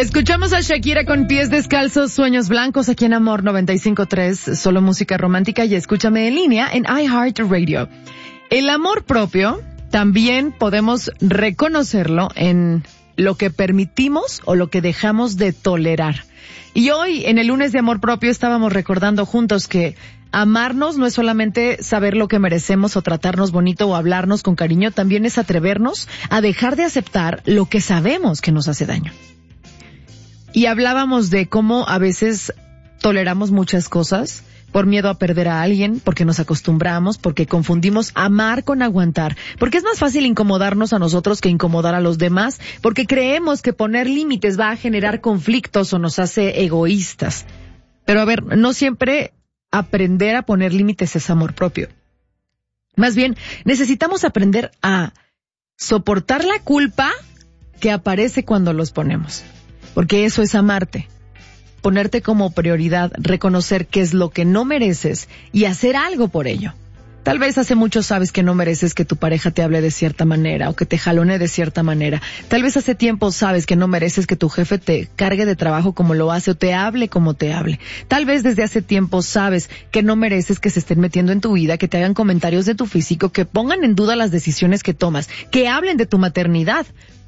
Escuchamos a Shakira con Pies Descalzos, Sueños Blancos, aquí en Amor 95.3, solo música romántica, y escúchame en línea en iHeartRadio. El amor propio también podemos reconocerlo en lo que permitimos o lo que dejamos de tolerar. Y hoy, en el lunes de amor propio, estábamos recordando juntos que amarnos no es solamente saber lo que merecemos o tratarnos bonito o hablarnos con cariño, también es atrevernos a dejar de aceptar lo que sabemos que nos hace daño. Y hablábamos de cómo a veces toleramos muchas cosas por miedo a perder a alguien, porque nos acostumbramos, porque confundimos amar con aguantar, porque es más fácil incomodarnos a nosotros que incomodar a los demás, porque creemos que poner límites va a generar conflictos o nos hace egoístas. Pero a ver, no siempre aprender a poner límites es amor propio. Más bien, necesitamos aprender a soportar la culpa que aparece cuando los ponemos, porque eso es amarte. Ponerte como prioridad, reconocer qué es lo que no mereces y hacer algo por ello. Tal vez hace mucho sabes que no mereces que tu pareja te hable de cierta manera o que te jalone de cierta manera. Tal vez hace tiempo sabes que no mereces que tu jefe te cargue de trabajo como lo hace o te hable como te hable. Tal vez desde hace tiempo sabes que no mereces que se estén metiendo en tu vida, que te hagan comentarios de tu físico, que pongan en duda las decisiones que tomas, que hablen de tu maternidad.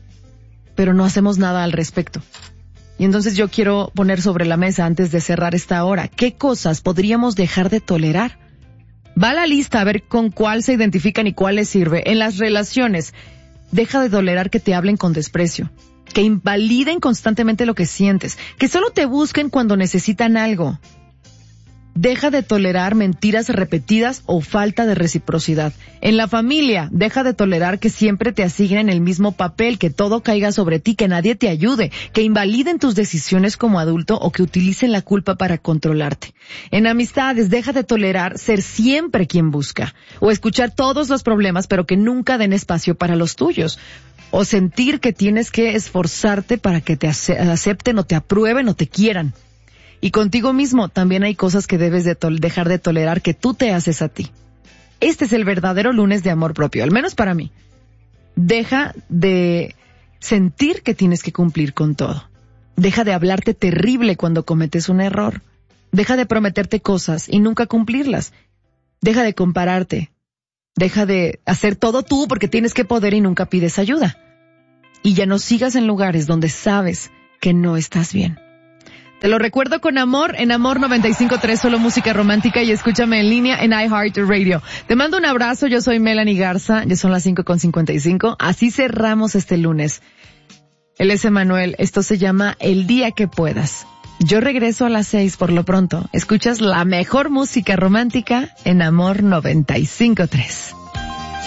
Pero no hacemos nada al respecto. Y entonces yo quiero poner sobre la mesa antes de cerrar esta hora, ¿qué cosas podríamos dejar de tolerar? Va a la lista a ver con cuál se identifican y cuál les sirve. En las relaciones, deja de tolerar que te hablen con desprecio, que invaliden constantemente lo que sientes, que solo te busquen cuando necesitan algo. Deja de tolerar mentiras repetidas o falta de reciprocidad. En la familia, deja de tolerar que siempre te asignen el mismo papel, que todo caiga sobre ti, que nadie te ayude, que invaliden tus decisiones como adulto o que utilicen la culpa para controlarte. En amistades, deja de tolerar ser siempre quien busca, o escuchar todos los problemas pero que nunca den espacio para los tuyos, o sentir que tienes que esforzarte para que te acepten o te aprueben o te quieran. Y contigo mismo también hay cosas que debes de dejar de tolerar que tú te haces a ti. Este es el verdadero lunes de amor propio, al menos para mí. Deja de sentir que tienes que cumplir con todo. Deja de hablarte terrible cuando cometes un error. Deja de prometerte cosas y nunca cumplirlas. Deja de compararte. Deja de hacer todo tú porque tienes que poder y nunca pides ayuda. Y ya no sigas en lugares donde sabes que no estás bien. Te lo recuerdo con amor, en Amor 95.3, solo música romántica, y escúchame en línea en iHeartRadio. Te mando un abrazo, yo soy Melanie Garza, ya son las 5:55, así cerramos este lunes. Él es Emanuel, esto se llama El Día que Puedas. Yo regreso a las 6 por lo pronto. Escuchas la mejor música romántica en Amor 95.3.